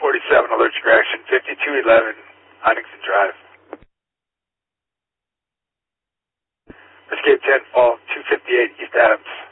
47, allergic reaction, 5211, Huntington Drive. Escape 10, fall 258, East Adams.